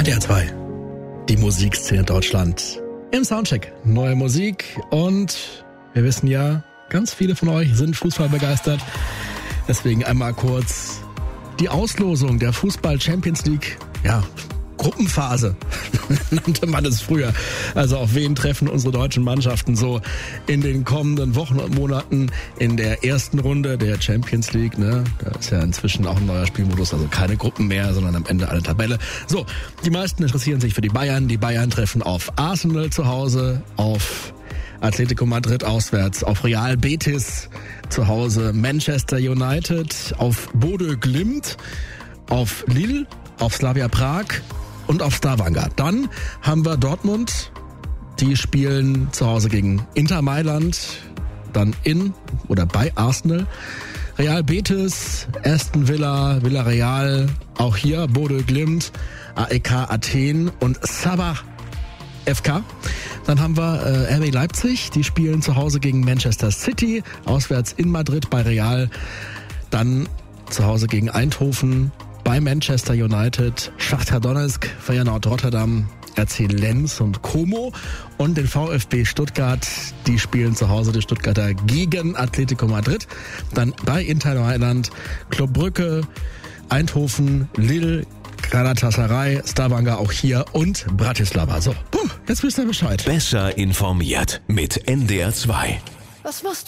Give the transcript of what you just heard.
NDR 2, die Musikszene Deutschland. Im Soundcheck neue Musik und wir wissen ja, ganz viele von euch sind Fußball begeistert. Deswegen einmal kurz die Auslosung der Fußball Champions League, Gruppenphase, nannte man es früher. Also auf wen treffen unsere deutschen Mannschaften so in den kommenden Wochen und Monaten in der ersten Runde der Champions League. Ne? Da ist ja inzwischen auch ein neuer Spielmodus, also keine Gruppen mehr, sondern am Ende eine Tabelle. So, die meisten interessieren sich für die Bayern. Die Bayern treffen auf Arsenal zu Hause, auf Atletico Madrid auswärts, auf Real Betis zu Hause, Manchester United, auf Bodø Glimt, auf Lille, auf Slavia Prag und auf Stavanger. Dann haben wir Dortmund, die spielen zu Hause gegen Inter Mailand, dann in oder bei Arsenal. Real Betis, Aston Villa, Villarreal, auch hier Bodø Glimt, AEK Athen und Sabah FK. Dann haben wir RB Leipzig, die spielen zu Hause gegen Manchester City, auswärts in Madrid bei Real. Dann zu Hause gegen Eindhoven, bei Manchester United, Schachtar Donetsk, Feyenoord Rotterdam, RC Lens und Como und den VfB Stuttgart, die spielen zu Hause, die Stuttgarter, gegen Atletico Madrid. Dann bei Inter Mailand, Club Brugge, Eindhoven, Lille, Galatasaray, Stavanger auch hier und Bratislava. So, jetzt wisst ihr Bescheid. Besser informiert mit NDR 2. Was machst du?